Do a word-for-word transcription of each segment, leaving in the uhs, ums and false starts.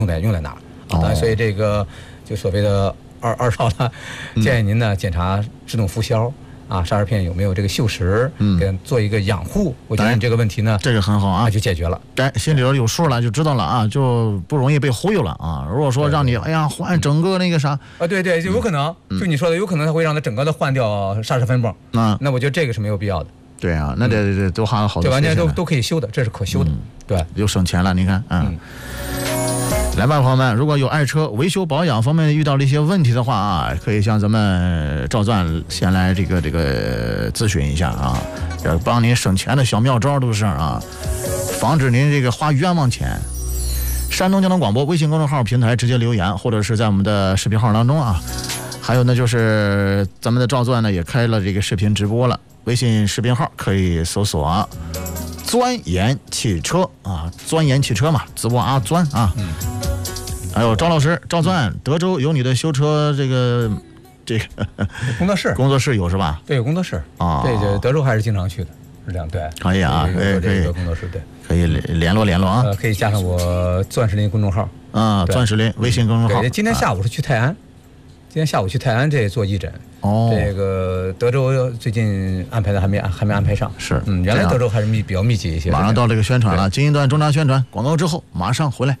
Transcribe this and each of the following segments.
用在用在哪儿啊？哦、所以这个就所谓的二二少呢，建议您呢检查制动浮销。啊，刹车片有没有这个锈蚀？嗯，给做一个养护。我觉得你这个问题呢， 这个很好啊， 就解决了。 对，心里头有数了，就知道了啊，就不容易被忽悠了啊。如果说让你，哎呀，换整个那个啥啊，对对，就有可能，嗯、就你说的，有可能它会让它整个的换掉刹车分泵。 啊， 那我觉得这个是没有必要的。 对啊，那得得都花了好多。 这完全都都可以修的，这是可修的。嗯、对， 又省钱了，你看，嗯。嗯来吧，朋友们，如果有爱车维修保养方面遇到了一些问题的话啊，可以向咱们赵钻先来这个这个咨询一下啊，这帮您省钱的小妙招都是啊，防止您这个花冤枉钱。山东交通广播微信公众号平台直接留言，或者是在我们的视频号当中啊。还有呢，就是咱们的赵钻呢也开了这个视频直播了，微信视频号可以搜索啊。钻研汽车啊，钻研汽车嘛，直播啊钻啊。嗯。还有赵老师，赵钻，德州有你的修车这个这个工作室， 工作室有是吧？ 对，有工作室啊。对对，德州还是经常去的，是这样。对， 可以啊，可以可以。 工作室对， 可以联络联络啊。 呃，可以加上我钻石林公众号啊，钻石林微信公众号。 对，今天下午是去泰安，今天下午去泰安这做义诊。哦，这个德州最近安排的还没还没安排上， 是， 嗯，原来德州还是密比较密集一些。 马上到这个宣传了，进一段中长宣传广告之后，马上回来。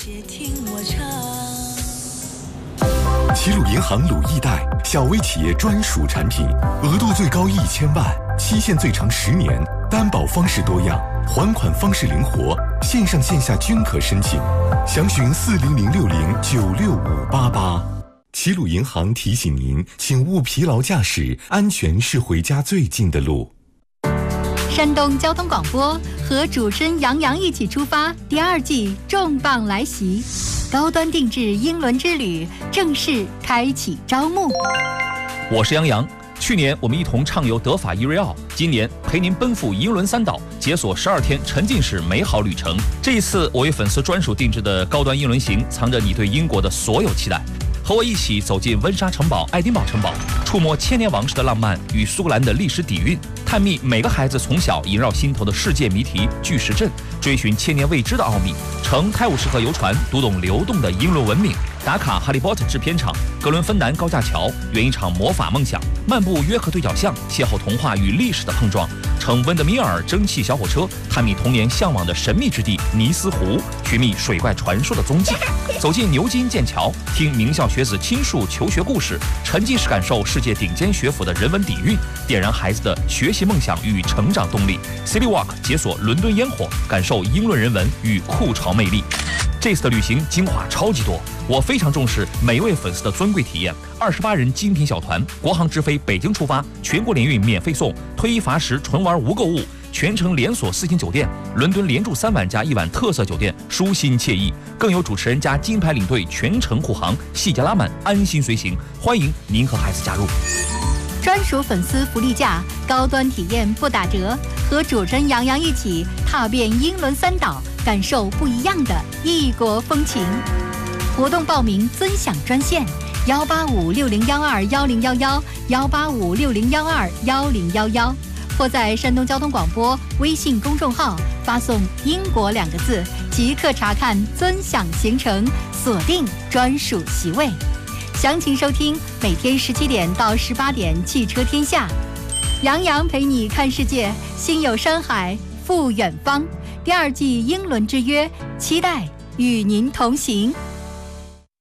齐鲁银行鲁易贷，小微企业专属产品，额度最高一千万，期限最长十年，担保方式多样，还款方式灵活，线上线下均可申请，详询四零零六零九六五八八。齐鲁银行提醒您，请勿疲劳驾驶，安全是回家最近的路。 山东交通广播和主持人杨洋一起出发，第二季重磅来袭，高端定制英伦之旅正式开启招募。 我是杨洋，去年我们一同畅游德法伊瑞奥，今年陪您奔赴英伦三岛，解锁十二天沉浸式美好旅程。这一次我为粉丝专属定制的高端英伦行，藏着你对英国的所有期待。和我一起走进温莎城堡、爱丁堡城堡，触摸千年王室的浪漫与苏格兰的历史底蕴，探秘每个孩子从小萦绕心头的世界谜题巨石阵，追寻千年未知的奥秘，乘泰晤士河游船读懂流动的英伦文明，打卡哈利波特制片厂、格伦芬南高架桥，圆一场魔法梦想，漫步约克对角巷，邂逅童话与历史的碰撞，乘温德米尔蒸汽小火车，探秘童年向往的神秘之地尼斯湖，寻觅水怪传说的踪迹，走进牛津剑桥，听名校学子倾述求学故事，沉浸式感受世界顶尖学府的人文底蕴，点燃孩子的学习梦想与成长动力。City Walk 解锁伦敦烟火，感受英伦人文与酷潮魅力。这次的旅行精华超级多，我非常重视每位粉丝的尊贵体验。二十八人精品小团，国航直飞北京出发，全国联运免费送，推一罚十，纯玩无购物，全程连锁四星酒店，伦敦连住三晚加一晚特色酒店，舒心惬意。更有主持人加金牌领队全程护航，细节拉满，安心随行。欢迎您和孩子加入。 专属粉丝福利价，高端体验不打折，和主持人杨洋一起踏遍英伦三岛，感受不一样的异国风情。活动报名尊享专线幺八五六零幺二幺零幺幺幺八五六零幺二幺零幺幺，或在山东交通广播微信公众号发送“英国”两个字，即刻查看尊享行程，锁定专属席位。详情收听每天十七点到十八点《汽车天下》，杨洋陪你看世界，心有山海赴远方。第二季英伦之约，期待与您同行。